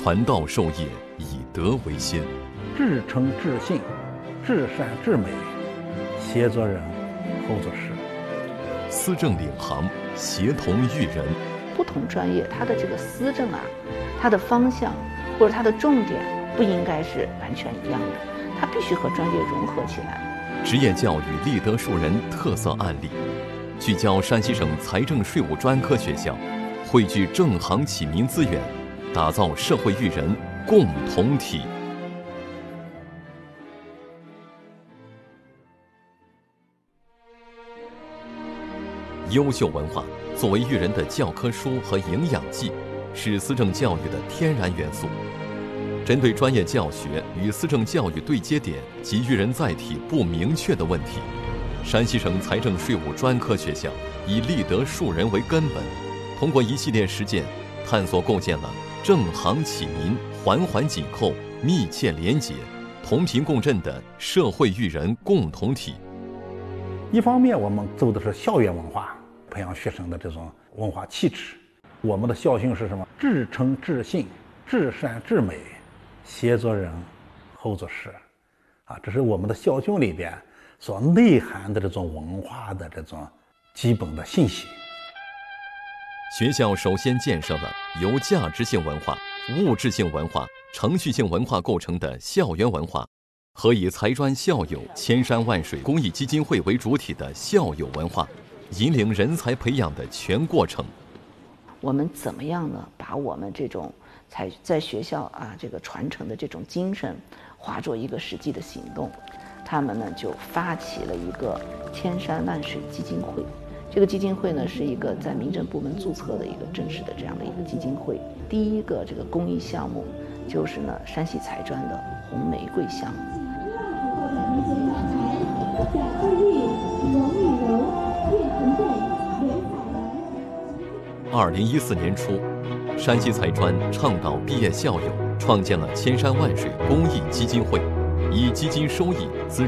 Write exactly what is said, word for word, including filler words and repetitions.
传道授业，以德为先， 至诚至信，至善至美，协作人，后作事。 思政领航，协同育人。 不同专业它的这个思政啊，它的方向或者它的重点不应该是完全一样的，它必须和专业融合起来。 职业教育立德树人特色案例，聚焦山西省财政税务专科学校，汇聚正行启民资源，打造社会育人共同体。优秀文化作为育人的教科书和营养剂，是思政教育的天然元素。针对专业教学与思政教育对接点及育人载体不明确的问题，山西省财政税务专科学校以立德树人为根本，通过一系列实践，探索构建了正行启民、环环紧扣、密切连结、同频共振的社会育人共同体。 一方面，我们走的是校园文化，培养学生的这种文化气质。我们的校训是什么？至诚至信，至善至美，协作人，后作事。啊，这是我们的校训里边所内涵的这种文化的这种基本的信息。 学校首先建设了由价值性文化、物质性文化、程序性文化构成的校园文化，和以财专校友千山万水公益基金会为主体的校友文化，引领人才培养的全过程。 我们怎么样呢？把我们这种在在学校啊这个传承的这种精神，化作一个实际的行动。他们呢就发起了一个千山万水基金会。这个基金会呢是一个在民政部门注册的一个正式的这样的一个基金会。第一个这个公益项目就是呢山西财专的红玫瑰箱。 二零一四年初，山西财专倡导毕业校友创建了千山万水公益基金会，以基金收益资